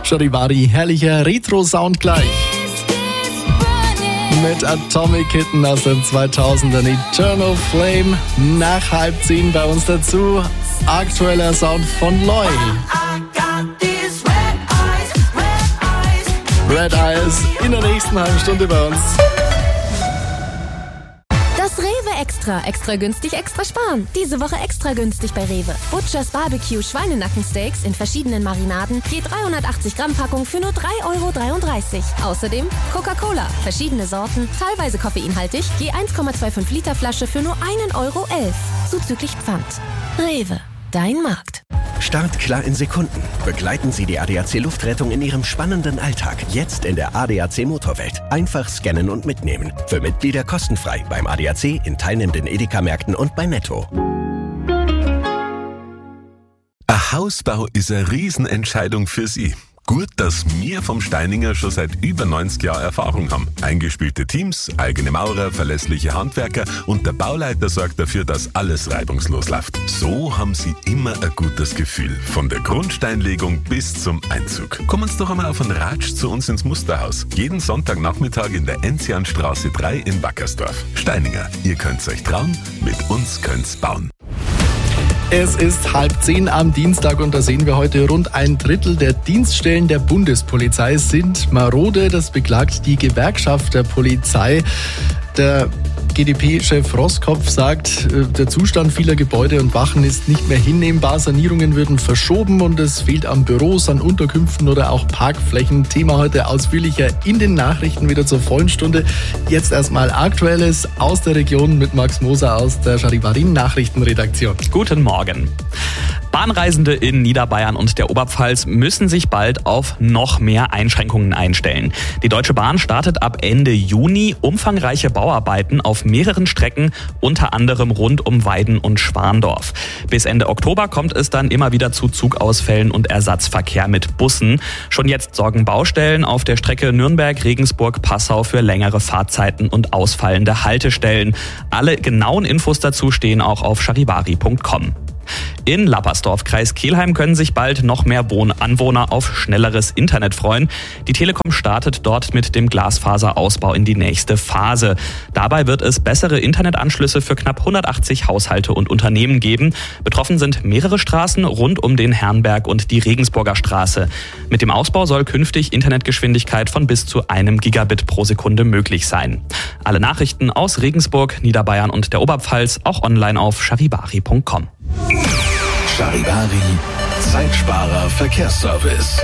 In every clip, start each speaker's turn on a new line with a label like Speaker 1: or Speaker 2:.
Speaker 1: Charivari, herrlicher Retro-Sound gleich. Mit Atomic Kitten aus den 2000ern, Eternal Flame, nach 9:30 bei uns dazu, aktueller Sound von Loy. Red Eyes in der nächsten halben Stunde bei uns.
Speaker 2: Das Rewe Extra. Extra günstig, extra sparen. Diese Woche extra günstig bei Rewe. Butchers Barbecue Schweinenackensteaks in verschiedenen Marinaden. Je 380 Gramm Packung für nur 3,33 €. Außerdem Coca-Cola. Verschiedene Sorten, teilweise koffeinhaltig. Je 1,25 Liter Flasche für nur 1,11 €. Zuzüglich Pfand. Rewe. Dein Markt.
Speaker 3: Startklar in Sekunden. Begleiten Sie die ADAC Luftrettung in Ihrem spannenden Alltag. Jetzt in der ADAC Motorwelt. Einfach scannen und mitnehmen. Für Mitglieder kostenfrei beim ADAC, in teilnehmenden Edeka-Märkten und bei Netto.
Speaker 4: Ein Hausbau ist eine Riesenentscheidung für Sie. Gut, dass wir vom Steininger schon seit über 90 Jahren Erfahrung haben. Eingespielte Teams, eigene Maurer, verlässliche Handwerker und der Bauleiter sorgt dafür, dass alles reibungslos läuft. So haben Sie immer ein gutes Gefühl. Von der Grundsteinlegung bis zum Einzug. Kommen Sie doch einmal auf einen Ratsch zu uns ins Musterhaus. Jeden Sonntagnachmittag in der Enzianstraße 3 in Wackersdorf. Steininger, ihr könnt's euch trauen, mit uns könnt's bauen.
Speaker 1: Es ist 9:30 am Dienstag und da sehen wir heute, rund ein Drittel der Dienststellen der Bundespolizei sind marode. Das beklagt die Gewerkschaft der Polizei. Der GdP-Chef Roskopf sagt, der Zustand vieler Gebäude und Wachen ist nicht mehr hinnehmbar. Sanierungen würden verschoben und es fehlt an Büros, an Unterkünften oder auch Parkflächen. Thema heute ausführlicher in den Nachrichten wieder zur vollen Stunde. Jetzt erstmal Aktuelles aus der Region mit Max Moser aus der Charivari Nachrichtenredaktion.
Speaker 5: Guten Morgen. Bahnreisende in Niederbayern und der Oberpfalz müssen sich bald auf noch mehr Einschränkungen einstellen. Die Deutsche Bahn startet ab Ende Juni umfangreiche Bauarbeiten auf mehreren Strecken, unter anderem rund um Weiden und Schwandorf. Bis Ende Oktober kommt es dann immer wieder zu Zugausfällen und Ersatzverkehr mit Bussen. Schon jetzt sorgen Baustellen auf der Strecke Nürnberg-Regensburg-Passau für längere Fahrzeiten und ausfallende Haltestellen. Alle genauen Infos dazu stehen auch auf charivari.com. In Lappersdorf, Kreis Kelheim, können sich bald noch mehr Anwohner auf schnelleres Internet freuen. Die Telekom startet dort mit dem Glasfaserausbau in die nächste Phase. Dabei wird es bessere Internetanschlüsse für knapp 180 Haushalte und Unternehmen geben. Betroffen sind mehrere Straßen rund um den Herrenberg und die Regensburger Straße. Mit dem Ausbau soll künftig Internetgeschwindigkeit von bis zu 1 Gigabit pro Sekunde möglich sein. Alle Nachrichten aus Regensburg, Niederbayern und der Oberpfalz auch online auf charivari.com.
Speaker 6: Charivari, Zeitsparer Verkehrsservice.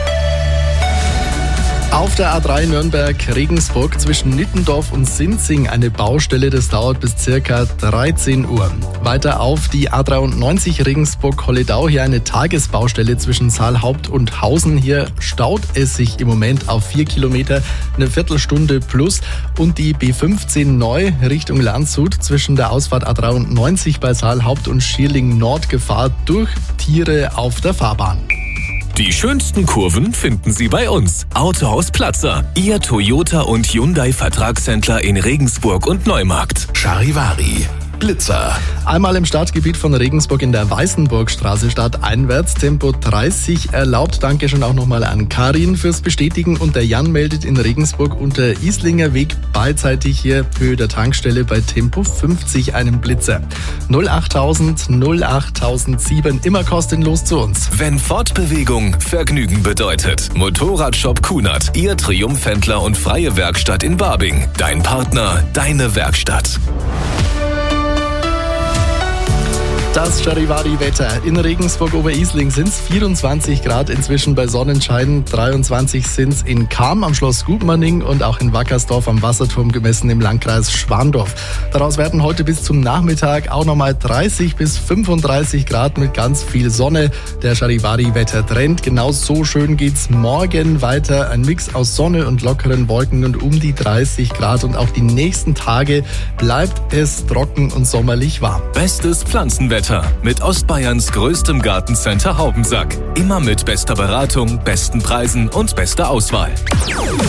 Speaker 1: Auf der A3 Nürnberg-Regensburg zwischen Nittendorf und Sinzing eine Baustelle, das dauert bis ca. 13 Uhr. Weiter auf die A93 Regensburg-Holledau, hier eine Tagesbaustelle zwischen Saalhaupt und Hausen. Hier staut es sich im Moment auf 4 Kilometer, eine Viertelstunde plus. Und die B15 neu Richtung Landshut zwischen der Ausfahrt A93 bei Saalhaupt und Schierling Nord Gefahr durch Tiere auf der Fahrbahn.
Speaker 6: Die schönsten Kurven finden Sie bei uns. Autohaus Platzer, Ihr Toyota und Hyundai Vertragshändler in Regensburg und Neumarkt. Charivari, Blitzer.
Speaker 1: Einmal im Stadtgebiet von Regensburg in der Weißenburgstraße stadteinwärts, Tempo 30 erlaubt. Danke schon auch nochmal an Karin fürs Bestätigen. Und der Jan meldet in Regensburg unter Islinger Weg beidseitig hier Höhe der Tankstelle bei Tempo 50 einen Blitzer. 08000 08007 immer kostenlos zu uns.
Speaker 6: Wenn Fortbewegung Vergnügen bedeutet. Motorradshop Kunert, Ihr Triumphhändler und freie Werkstatt in Barbing. Dein Partner, deine Werkstatt.
Speaker 1: Das Charivari-Wetter. In Regensburg-Oberisling sind es 24 Grad inzwischen bei Sonnenschein. 23 sind es in Cham am Schloss Gutmanning und auch in Wackersdorf am Wasserturm gemessen im Landkreis Schwandorf. Daraus werden heute bis zum Nachmittag auch nochmal 30 bis 35 Grad mit ganz viel Sonne. Der Charivari-Wetter-Trend. Genau so schön geht's morgen weiter. Ein Mix aus Sonne und lockeren Wolken und um die 30 Grad. Und auch die nächsten Tage bleibt es trocken und sommerlich warm.
Speaker 6: Bestes Pflanzenwetter mit Ostbayerns größtem Gartencenter Haubensack. Immer mit bester Beratung, besten Preisen und bester Auswahl.